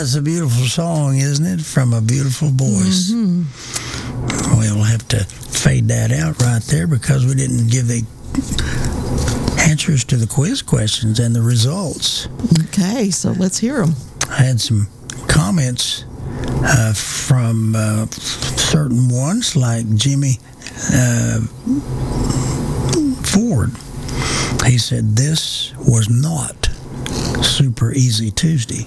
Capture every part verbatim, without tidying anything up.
that's a beautiful song, isn't it? From a beautiful voice. Mm-hmm. We'll have to fade that out right there because we didn't give the answers to the quiz questions and the results. Okay, so let's hear them. I had some comments uh, from uh, certain ones, like Jimmy uh, Ford. He said, this was not Super Easy Tuesday.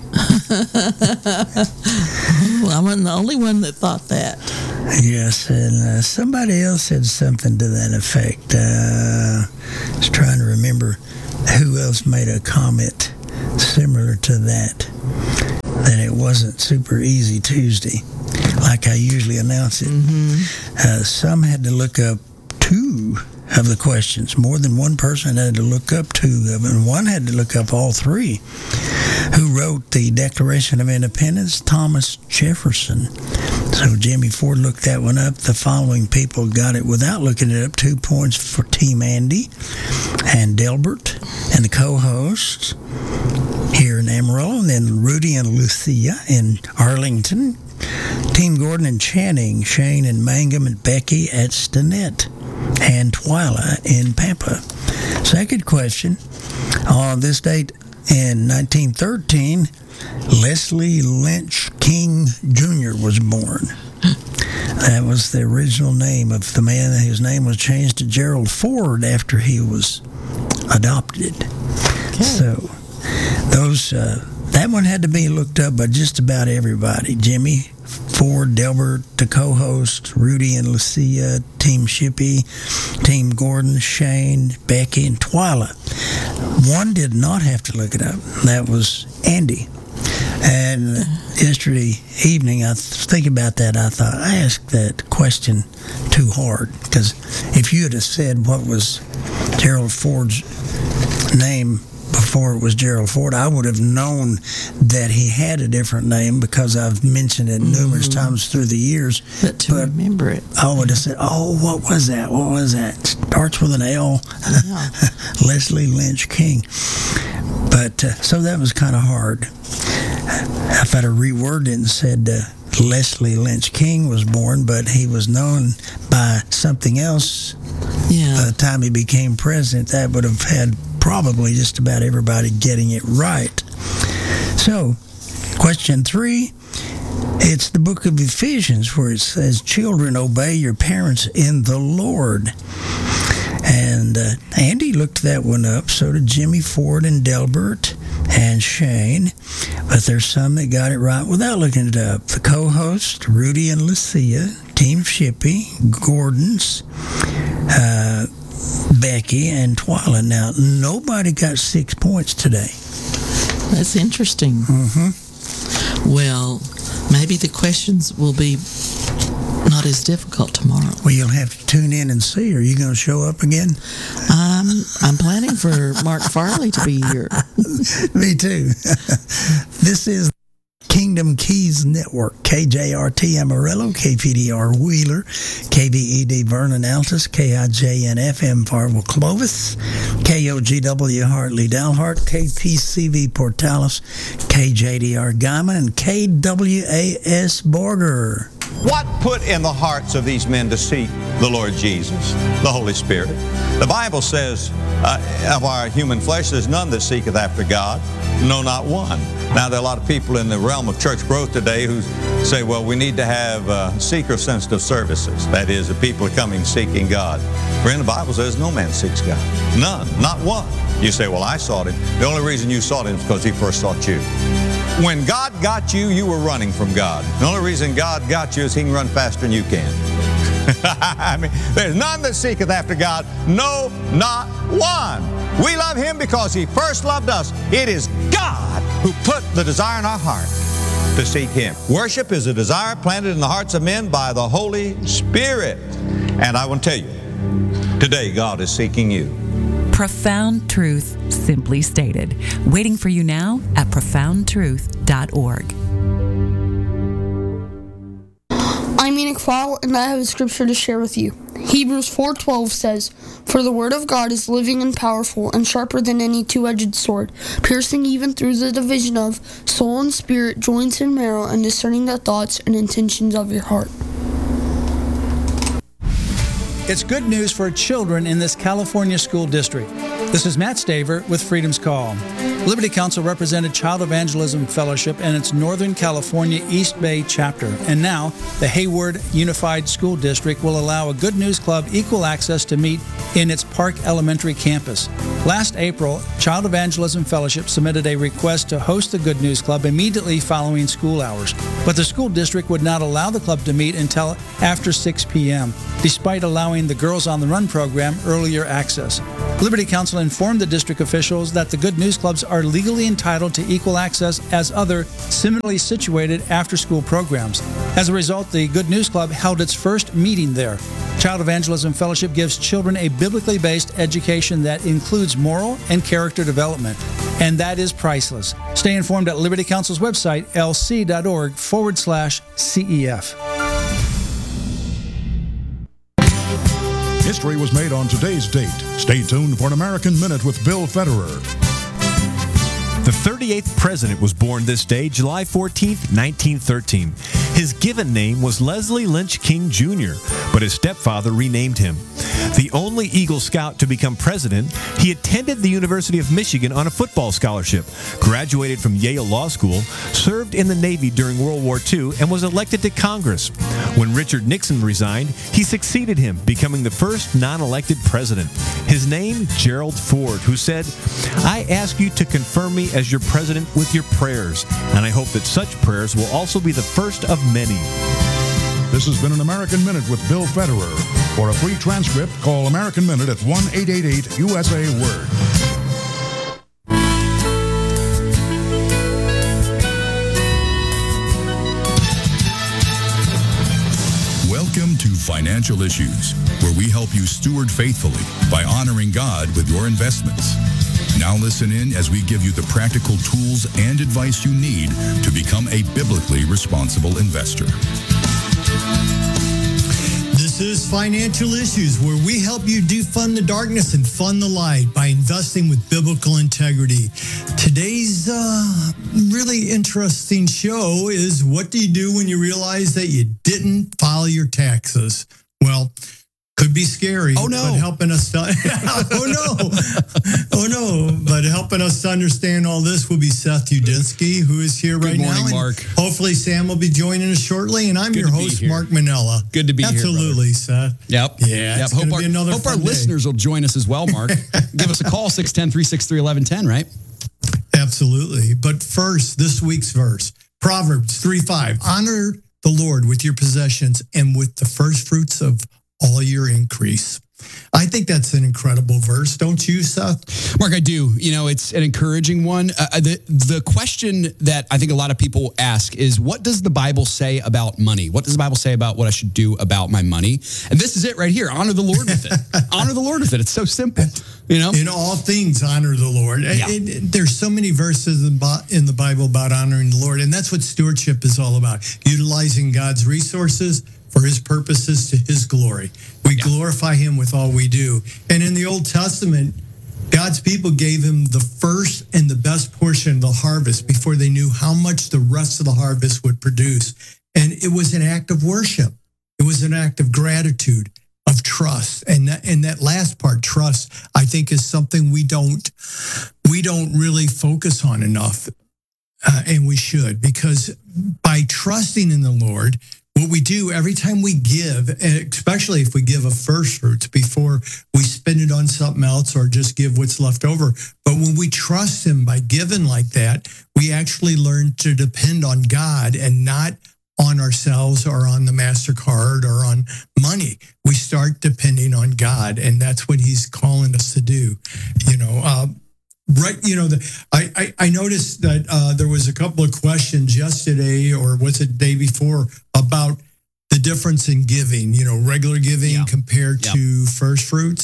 Well, I wasn't the only one that thought that. Yes, and uh, somebody else said something to that effect. Uh, I was trying to remember who else made a comment similar to that, that it wasn't Super Easy Tuesday, like I usually announce it. Mm-hmm. Uh, some had to look up two of the questions. More than one person had to look up two of them, and one had to look up all three. Who wrote the Declaration of Independence? Thomas Jefferson. So Jimmy Ford looked that one up. The following people got it without looking it up. Two points for Team Andy and Delbert and the co-hosts here in Amarillo, and then Rudy and Lucia in Arlington, Team Gordon and Channing, Shane and Mangum and Becky at Stinnett, and Twyla in Pampa. Second question, on this date in nineteen thirteen, Leslie Lynch King Junior was born. That was the original name of the man whose name was changed to Gerald Ford after he was adopted. Okay. So those uh, that one had to be looked up by just about everybody. Jimmy Ford, Delbert, the co-host, Rudy and Lucia, Team Shippey, Team Gordon, Shane, Becky, and Twyla. One did not have to look it up. That was Andy. And yesterday evening, I was thinking about that. I thought, I asked that question too hard. Because if you had have said what was Gerald Ford's name before it was Gerald Ford, I would have known that he had a different name because I've mentioned it numerous mm-hmm. times through the years. But to but remember it. I would have said, oh, what was that? What was that? Starts with an L. Yeah. Leslie Lynch King. But, uh, so that was kind of hard. If I'd have reworded it and said uh, Leslie Lynch King was born, but he was known by something else yeah. by the time he became president, that would have had probably just about everybody getting it right. So, question three, it's the book of Ephesians where it says, children, obey your parents in the Lord. And uh, Andy looked that one up, so did Jimmy Ford and Delbert and Shane, but there's some that got it right without looking it up. The co-host, Rudy and Lucia, Team Shippey, Gordon's, uh, Becky, and Twyla. Now, nobody got six points today. That's interesting. Mm-hmm. Well, maybe the questions will be not as difficult tomorrow. Well, you'll have to tune in and see. Are you going to show up again? Um, I'm planning for Mark Farley to be here. Me too. This is Kingdom Keys Network, K J R T Amarillo, K P D R Wheeler, K V E D Vernon Altus, K I J N F M Farwell Clovis, K O G W Hartley Dalhart, K P C V Portales, K J D R Guyman, and K W A S Borger. What put in the hearts of these men to seek the Lord Jesus? The Holy Spirit. The Bible says, uh, of our human flesh, there's none that seeketh after God, no, not one. Now, there are a lot of people in the realm of church growth today who say, well, we need to have uh, seeker-sensitive services. That is, the people are coming seeking God. Friend, the Bible says no man seeks God. None, not one. You say, well, I sought him. The only reason you sought him is because he first sought you. When God got you, you were running from God. The only reason God got you is he can run faster than you can. I mean, there's none that seeketh after God, no, not one. We love him because he first loved us. It is God who put the desire in our heart to seek him. Worship is a desire planted in the hearts of men by the Holy Spirit. And I want to tell you, today God is seeking you. Profound Truth, simply stated. Waiting for you now at profound truth dot org. I'm Dominic Fowle, and I have a scripture to share with you. Hebrews four twelve says, "For the word of God is living and powerful, and sharper than any two-edged sword, piercing even through the division of soul and spirit, joints and marrow, and discerning the thoughts and intentions of your heart." It's good news for children in this California school district. This is Matt Staver with Freedom's Call. Liberty Counsel represented Child Evangelism Fellowship and its Northern California East Bay chapter. And now, the Hayward Unified School District will allow a Good News Club equal access to meet in its Park Elementary campus. Last April, Child Evangelism Fellowship submitted a request to host the Good News Club immediately following school hours. But the school district would not allow the club to meet until after six p.m., despite allowing the Girls on the Run program earlier access. Liberty Counsel informed the district officials that the Good News Clubs are legally entitled to equal access as other similarly situated after-school programs. As a result, the Good News Club held its first meeting there. Child Evangelism Fellowship gives children a biblically based education that includes moral and character development, and that is priceless. Stay informed at Liberty Counsel's website, lc.org forward slash CEF. History was made on today's date. Stay tuned for an American Minute with Bill Federer. The thirty-eighth president was born this day, July fourteenth, nineteen thirteen. His given name was Leslie Lynch King Junior, but his stepfather renamed him. The only Eagle Scout to become president, he attended the University of Michigan on a football scholarship, graduated from Yale Law School, served in the Navy during World War Two, and was elected to Congress. When Richard Nixon resigned, he succeeded him, becoming the first non-elected president. His name, Gerald Ford, who said, "I ask you to confirm me as your president with your prayers, and I hope that such prayers will also be the first of many." This has been an American Minute with Bill Federer. For a free transcript, call American Minute at one eight eight eight U S A Word. Welcome to Financial Issues, where we help you steward faithfully by honoring God with your investments. Now listen in as we give you the practical tools and advice you need to become a biblically responsible investor. This is Financial Issues, where we help you defund the darkness and fund the light by investing with biblical integrity. Today's uh, really interesting show is, what do you do when you realize that you didn't file your taxes? Well, could be scary. Oh, no. But helping us to, oh, no. Oh, no. But helping us to understand all this will be Seth Udinsky, who is here Good right morning, now. Mark. Hopefully Sam will be joining us shortly. And I'm Good your to be host, here. Mark Manella. Good to be here, Absolutely, Seth. Yep. Yeah, Yep. it's Hope gonna our, be another hope our fun day. listeners will join us as well, Mark. Give us a call, six one zero, three six three, one one one zero, right? Absolutely. But first, this week's verse, Proverbs three five. Honor the Lord with your possessions and with the first fruits of all your increase. I think that's an incredible verse, don't you, Seth? Mark, I do. You know, it's an encouraging one. Uh, the the question that I think a lot of people ask is, what does the Bible say about money? What does the Bible say about what I should do about my money? And this is it right here. Honor the Lord with it. Honor the Lord with it. It's so simple. You know, in all things, honor the Lord. Yeah. It, it, there's so many verses in the Bible about honoring the Lord, and that's what stewardship is all about: utilizing God's resources for His purposes to His glory. We yeah. glorify Him with all we do. And in the Old Testament, God's people gave Him the first and the best portion of the harvest before they knew how much the rest of the harvest would produce. And it was an act of worship. It was an act of gratitude, of trust. And that, and that last part, trust, I think is something we don't we don't really focus on enough. Uh, and we should, because by trusting in the Lord, what we do every time we give, and especially if we give a first fruits before we spend it on something else or just give what's left over. But when we trust Him by giving like that, we actually learn to depend on God and not on ourselves or on the MasterCard or on money. We start depending on God, and that's what He's calling us to do. You know, uh, right, you know, the, I, I, I noticed that uh, there was a couple of questions yesterday, or was it the day before, about the difference in giving, you know, regular giving yeah. compared yeah. to first fruits.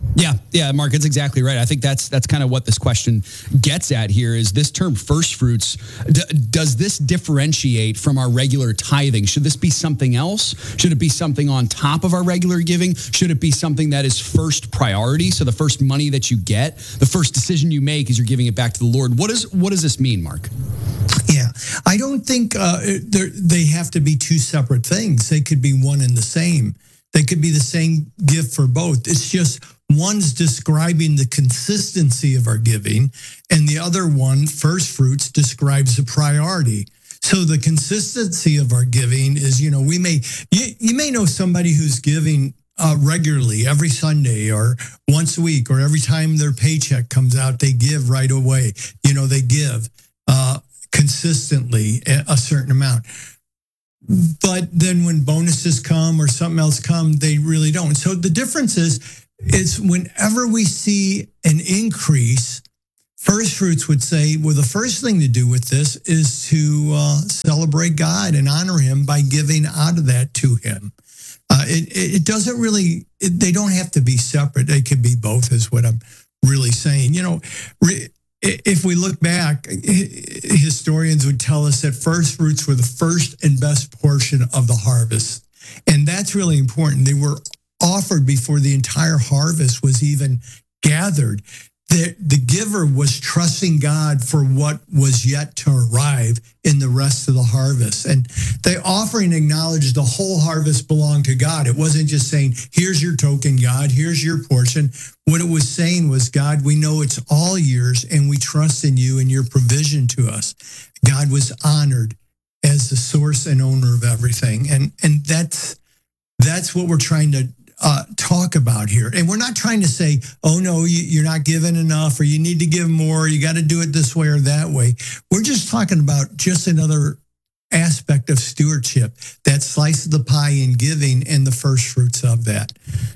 Yeah, yeah, Mark, it's exactly right. I think that's that's kind of what this question gets at here is this term first fruits. D- does this differentiate from our regular tithing? Should this be something else? Should it be something on top of our regular giving? Should it be something that is first priority? So the first money that you get, the first decision you make is you're giving it back to the Lord. What is what does this mean, Mark? Yeah, I don't think uh, they have to be two separate things. They could be one and the same. They could be the same gift for both. It's just one's describing the consistency of our giving, and the other one, first fruits, describes the priority. So the consistency of our giving is, you know, we may, you, you may know somebody who's giving uh, regularly every Sunday or once a week, or every time their paycheck comes out, they give right away. You know, they give uh, consistently a certain amount. But then when bonuses come or something else come, they really don't. So the difference is, it's whenever we see an increase, First Fruits would say, well, the first thing to do with this is to uh, celebrate God and honor him by giving out of that to him. Uh, it, it doesn't really, it, they don't have to be separate. They could be both is what I'm really saying. You know, re, if we look back, historians would tell us that first fruits were the first and best portion of the harvest. And that's really important. They were offered before the entire harvest was even gathered. The, the giver was trusting God for what was yet to arrive in the rest of the harvest. And the offering acknowledged the whole harvest belonged to God. It wasn't just saying, here's your token, God, here's your portion. What it was saying was, God, we know it's all yours, and we trust in you and your provision to us. God was honored as the source and owner of everything. And, and that's, that's what we're trying to Uh, talk about here. And we're not trying to say, oh, no, you, you're not giving enough, or you need to give more, you got to do it this way or that way. We're just talking about just another aspect of stewardship, that slice of the pie in giving and the first fruits of that.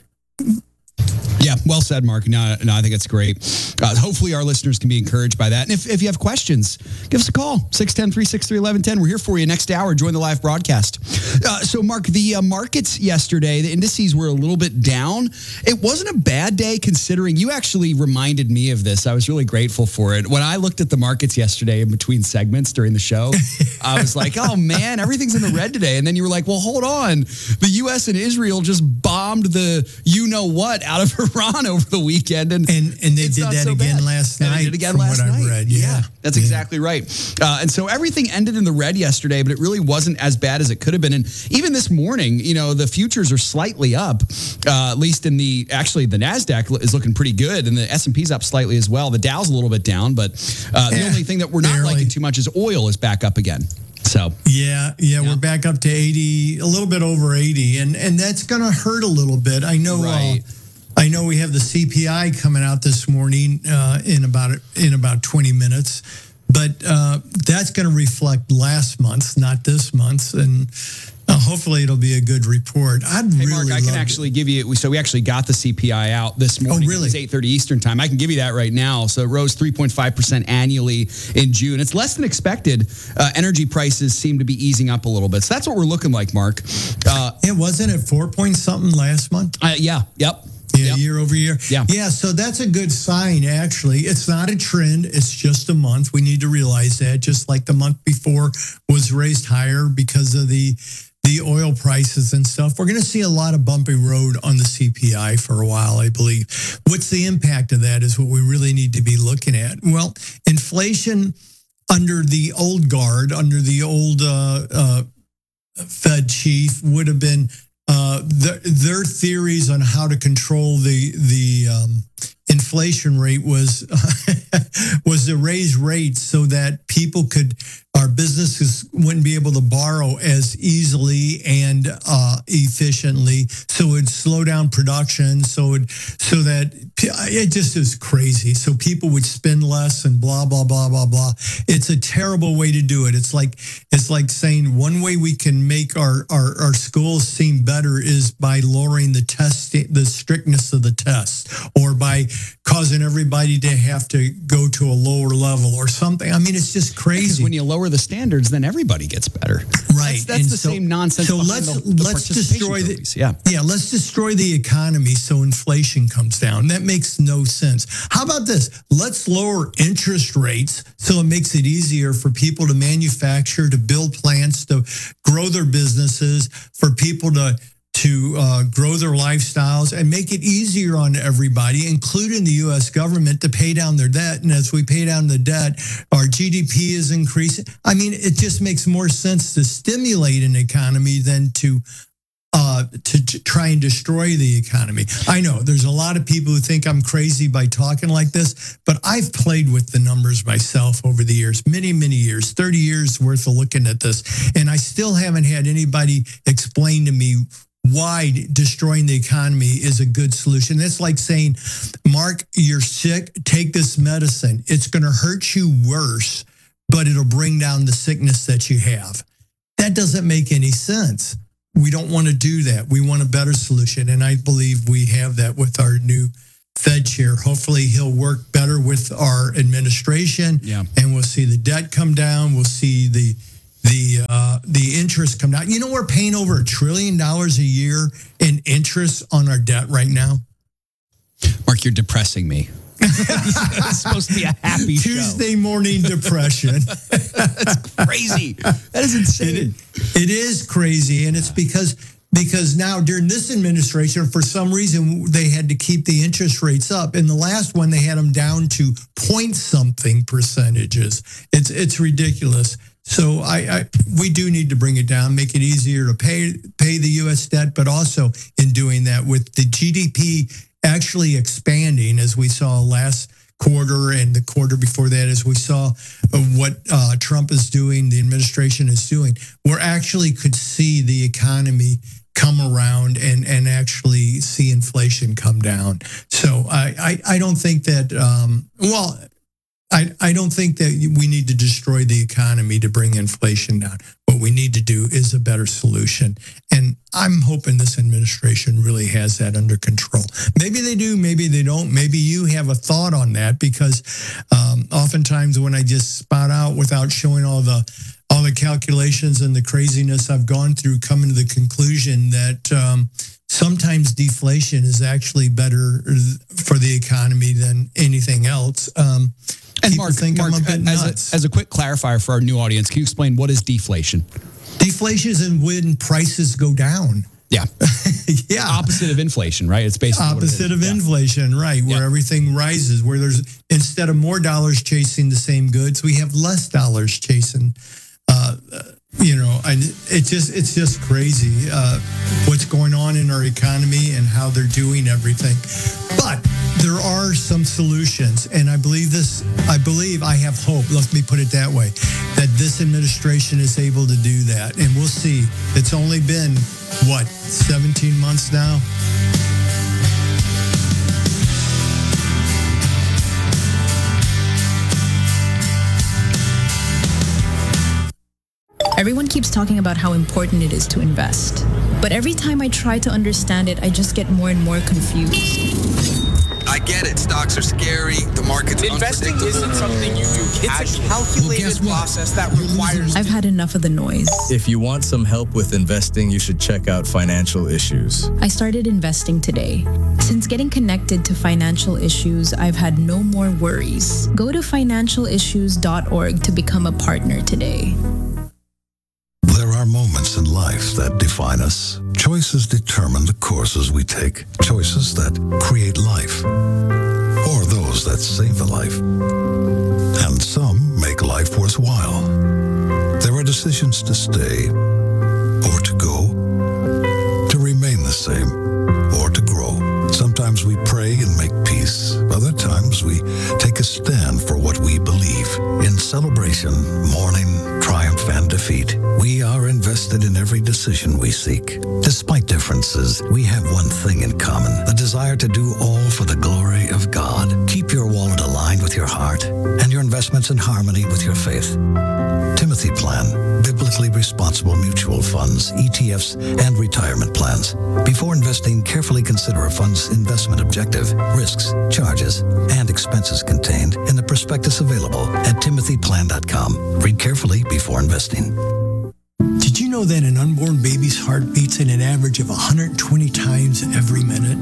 Yeah, well said, Mark. No, no, I think it's great. Uh, hopefully our listeners can be encouraged by that. And if, if you have questions, give us a call, six one zero, three six three, one one one zero. We're here for you next hour. Join the live broadcast. Uh, so, Mark, the uh, markets yesterday, the indices were a little bit down. It wasn't a bad day considering you actually reminded me of this. I was really grateful for it. When I looked at the markets yesterday in between segments during the show, I was like, oh, man, everything's in the red today. And then you were like, well, hold on. The U S and Israel just bombed the you-know-what out of Iran over the weekend, and and, and they did that so again bad. last night. And they did again from last what night. I've read. Yeah, yeah that's yeah. exactly right. Uh, and so everything ended in the red yesterday, but it really wasn't as bad as it could have been. And even this morning, you know, the futures are slightly up. Uh, at least in the actually the Nasdaq is looking pretty good, and the S and P's up slightly as well. The Dow's a little bit down, but uh, the yeah, only thing that we're not barely. liking too much is oil is back up again. So yeah, yeah, yeah, we're back up to eighty, a little bit over eighty, and and that's going to hurt a little bit. I know. Right. Uh, I know we have the C P I coming out this morning uh, in about in about twenty minutes, but uh, that's going to reflect last month's, not this month's, and uh, hopefully it'll be a good report. I'd hey, really Mark, I can love actually give you. So we actually got the C P I out this morning. Oh, really? It's eight thirty Eastern time. I can give you that right now. So it rose three point five percent annually in June. It's less than expected. Uh, energy prices seem to be easing up a little bit. So that's what we're looking like, Mark. Uh, it wasn't at four point something last month. Uh, yeah. Yep. Yeah, yep. year over year. Yeah. Yeah, so that's a good sign, actually. It's not a trend. It's just a month. We need to realize that, just like the month before was raised higher because of the the oil prices and stuff. We're going to see a lot of bumpy road on the C P I for a while, I believe. What's the impact of that is what we really need to be looking at. Well, inflation under the old guard, under the old uh, uh, Fed chief would have been Uh, the, their theories on how to control the the um, inflation rate was was to raise rates so that people could, our businesses wouldn't be able to borrow as easily and uh, efficiently. So it'd slow down production. So it so that it just is crazy. So people would spend less and blah blah blah blah blah. It's a terrible way to do it. It's like it's like saying one way we can make our our, our schools seem better is by lowering the test, the strictness of the test, or by causing everybody to have to go to a lower level or something. I mean, it's just crazy. Because when you lower the standards, then everybody gets better. Right. That's, that's And the so- same nonsense. So behind let's the, the let's participation destroy the trophies. Yeah. yeah let's destroy the economy so inflation comes down. That makes no sense. How about this? Let's lower interest rates so it makes it easier for people to manufacture, to build plants, to grow their businesses, for people to to uh, grow their lifestyles and make it easier on everybody, including the U S government, to pay down their debt. And as we pay down the debt, our G D P is increasing. I mean, it just makes more sense to stimulate an economy than to uh, to, to try and destroy the economy. I know there's a lot of people who think I'm crazy by talking like this, but I've played with the numbers myself over the years, many, many years, thirty years worth of looking at this. And I still haven't had anybody explain to me why destroying the economy is a good solution. It's like saying, Mark, you're sick, take this medicine. It's going to hurt you worse, but it'll bring down the sickness that you have. That doesn't make any sense. We don't want to do that. We want a better solution. And I believe we have that with our new Fed chair. Hopefully he'll work better with our administration, Yeah. and we'll see the debt come down. We'll see the the uh, the interest come down. You know, we're paying over a trillion dollars a year in interest on our debt right now. Mark, you're depressing me. It's supposed to be a happy Tuesday morning depression. That's crazy. That is insane. It, it is crazy, and it's because because now during this administration, for some reason, they had to keep the interest rates up. In the last one, they had them down to point something percentages. It's it's ridiculous. So I, I we do need to bring it down, make it easier to pay pay the U S debt, but also in doing that with the G D P actually expanding, as we saw last quarter and the quarter before that, as we saw what uh, Trump is doing, the administration is doing, we actually could see the economy come around and, and actually see inflation come down. So I, I, I don't think that, um, well, I, I don't think that we need to destroy the economy to bring inflation down. What we need to do is a better solution. And I'm hoping this administration really has that under control. Maybe they do, maybe they don't. Maybe you have a thought on that, because um, oftentimes when I just spout out without showing all the all the calculations and the craziness I've gone through, coming to the conclusion that um, sometimes deflation is actually better for the economy than anything else. Um, And People Mark, think Mark I'm a bit as, nuts. a, as a quick clarifier for our new audience, can you explain what is deflation? Deflation is when prices go down. Yeah. Yeah. Opposite of inflation, right? It's basically what it is. Opposite of Yeah. inflation, right, where Yeah. everything rises, where there's, instead of more dollars chasing the same goods, we have less dollars chasing, uh, you know, and it just, it's just crazy uh, what's going on in our economy and how they're doing everything. But there are some solutions, and I believe this, I believe I have hope, let me put it that way, that this administration is able to do that. And we'll see. It's only been, what, seventeen months now? Everyone keeps talking about how important it is to invest. But every time I try to understand it, I just get more and more confused. I get it. Stocks are scary. The market's Investing isn't something you do. It's a calculated process that requires... I've had enough of the noise. If you want some help with investing, you should check out Financial Issues. I started investing today. Since getting connected to Financial Issues, I've had no more worries. Go to financial issues dot org to become a partner today. There are moments in life that define us. Choices determine the courses we take. Choices that create life, or those that save a life. And some make life worthwhile. There are decisions to stay, or to go, to remain the same, or to grow. Sometimes we pray and make peace. Other times we take a stand for what we believe. In celebration, mourning, triumph, and defeat, we are invested in every decision we seek. Despite differences, we have one thing in common, the desire to do all for the glory of God. Keep your wallet aligned with your heart and your investments in harmony with your faith. Timothy Plan, Biblical economically responsible mutual funds, E T Fs, and retirement plans. Before investing, carefully consider a fund's investment objective, risks, charges, and expenses contained in the prospectus available at timothy plan dot com. Read carefully before investing. Did you know that an unborn baby's heart beats at an average of one hundred twenty times every minute?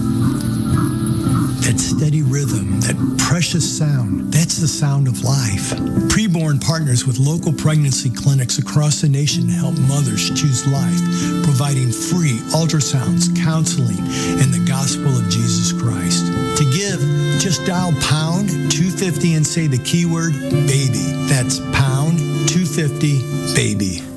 That steady rhythm, that precious sound, that's the sound of life. Preborn partners with local pregnancy clinics across the nation to help mothers choose life, providing free ultrasounds, counseling, and the gospel of Jesus Christ. To give, just dial pound two fifty and say the keyword baby. That's pound two fifty baby.